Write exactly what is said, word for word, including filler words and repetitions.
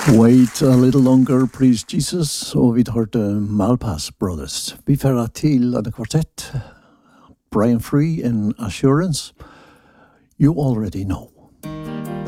Wait a little longer, please Jesus, og vi hørte Malpass Brothers. Vi fører til en kvartett, Brian Free and Assurance, You Already Know.